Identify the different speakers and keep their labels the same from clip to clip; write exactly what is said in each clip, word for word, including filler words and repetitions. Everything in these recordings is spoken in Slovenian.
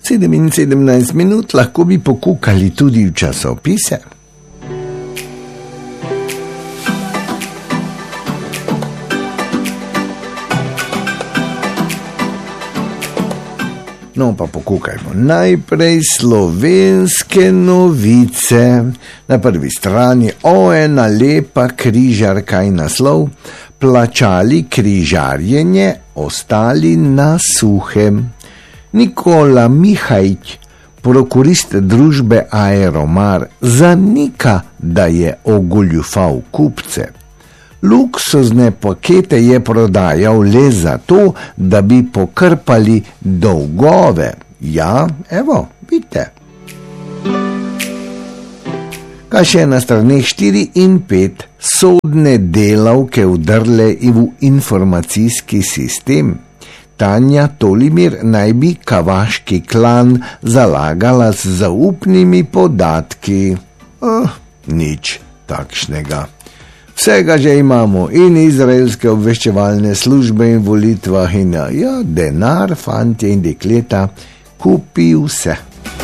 Speaker 1: sedem in sedemnajst minut, lahko bi pokukali tudi v časopise. No, pa pokukajmo. Najprej slovenske novice. Na prvi strani, o, ena lepa križarka in naslov, plačali križarjenje, ostali na suhem. Nikola Mihajč, prokurist družbe Aeromar, zanika, da je ogoljufal kupce. Luksuzne pakete je prodajal le zato, da bi pokrpali dolgove. Ja, evo, vidite. Kaj še na straneh štiri in pet, sodne delavke vdrle v informacijski sistem. Tanja Tolimir naj bi kavaški klan zalagala z zaupnimi podatki. Oh, nič takšnega. Vsega že imamo, in izraelske obveščevalne službe in volitvah in ja, denar, fantje in dekleta, kupi vse.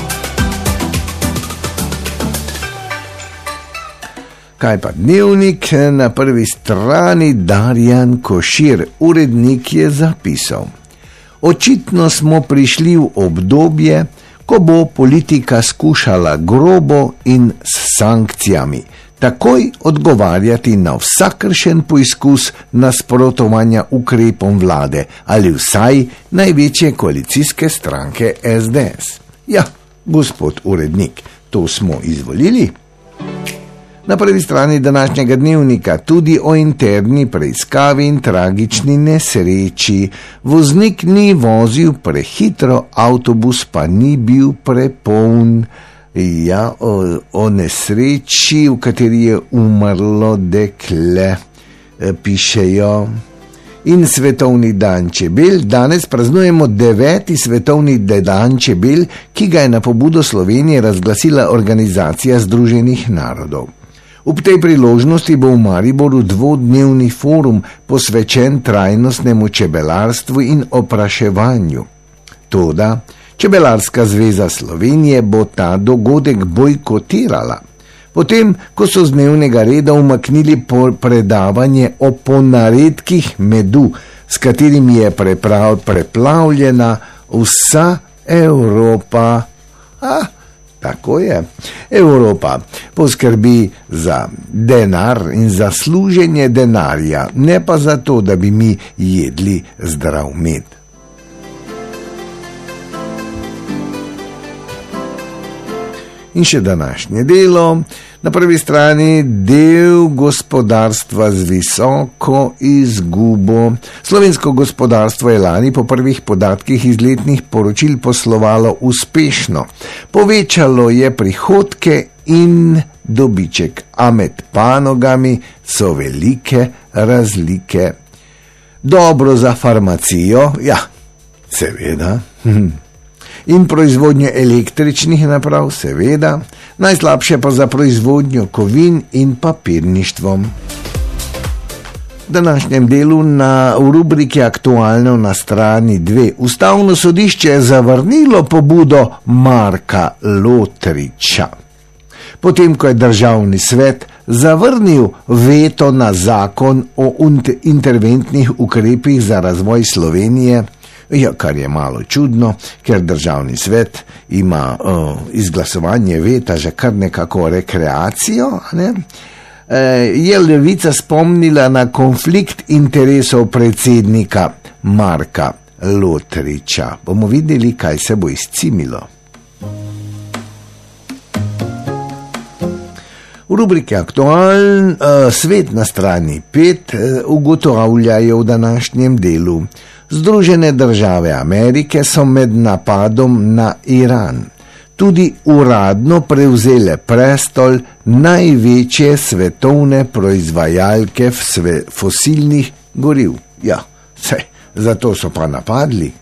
Speaker 1: Kaj pa Dnevnik? Na prvi strani Darjan Košir, urednik, je zapisal: očitno smo prišli v obdobje, ko bo politika skušala grobo in s sankcijami takoj odgovarjati na vsakršen poizkus nasprotovanja ukrepom vlade ali vsaj največje koalicijske stranke es de es. Ja, gospod urednik, to smo izvolili. Na prvi strani današnjega Dnevnika tudi o interni preiskavi in tragični nesreči. Voznik ni vozil prehitro, avtobus pa ni bil prepoln. Ja, o, o nesreči, v kateri je umrlo dekle, pišejo. In svetovni dan čebel. Danes praznujemo deveti svetovni dan čebel, ki ga je na pobudo Slovenije razglasila Organizacija združenih narodov. Ob tej priložnosti bo v Mariboru dvodnevni forum posvečen trajnostnemu čebelarstvu in opraševanju. Toda Čebelarska zveza Slovenije bo ta dogodek bojkotirala. Potem, ko so z dnevnega reda umaknili predavanje o ponaredkih medu, s katerim je preprav, preplavljena vsa Evropa. Ah, tako je. Evropa poskrbi za denar in za služenje denarja, ne pa za to, da bi mi jedli zdrav med. In še današnje Delo. Na prvi strani del gospodarstva z visoko izgubo. Slovensko gospodarstvo je lani po prvih podatkih iz letnih poročil poslovalo uspešno. Povečalo je prihodke in dobiček, a med panogami so velike razlike. Dobro za farmacijo, ja, seveda. In proizvodnjo električnih naprav, seveda, najslabše pa za proizvodnjo kovin in papirništvom. V današnjem delu na, v rubriki Aktualno na strani dve. Ustavno sodišče je zavrnilo pobudo Marka Lotriča. Potem, ko je državni svet zavrnil veto na zakon o interventnih ukrepih za razvoj Slovenije, ja, kar je malo čudno, ker državni svet ima uh, izglasovanje veta že kar nekako rekreacijo, ne? E, je Levica spomnila na konflikt interesov predsednika Marka Lotriča. Bomo videli, kaj se bo izcimilo. V rubriki Aktualn uh, svet na strani pet uh, ugotavljajo v današnjem delu. Združene države Amerike so med napadom na Iran tudi uradno prevzele prestol največje svetovne proizvajalke fosilnih goriv. Ja, sej, zato so pa napadli.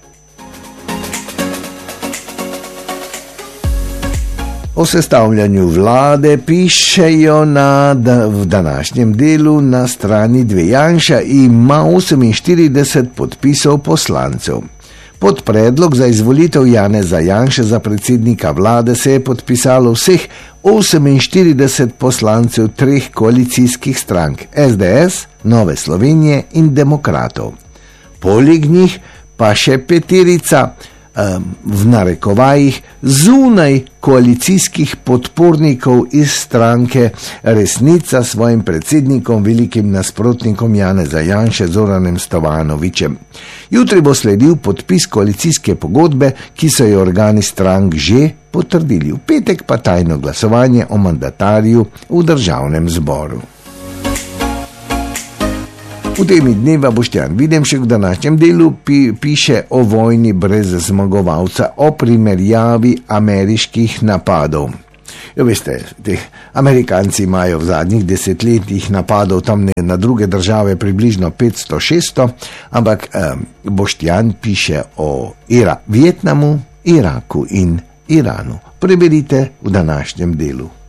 Speaker 1: O sestavljanju vlade pišejo na, da, v današnjem delu na strani dve. Janša ima oseminštirideset podpisov poslancev. Pod predlog za izvolitev Janeza Janše za predsednika vlade se je podpisalo vseh oseminštirideset poslancev treh koalicijskih strank S D S, Nove Slovenije in Demokratov. Poleg njih pa še peterica v narekovajih zunaj koalicijskih podpornikov iz stranke Resnica s svojim predsednikom, velikim nasprotnikom Janeza Janše, Zoranom Stojanovićem. Jutri bo sledil podpis koalicijske pogodbe, ki so jo organi strank že potrdili. V petek pa tajno glasovanje o mandatarju v državnem zboru. V temi dneva Boštjan Videmšek v današnjem delu pi, piše o vojni brez zmagovalca, o primerjavi ameriških napadov. Jo, veste, te Amerikanci imajo v zadnjih desetletjih napadov tam na druge države približno petsto šeststo, ampak eh, Boštjan piše o Ira, Vietnamu, Iraku in Iranu. Preberite v današnjem delu.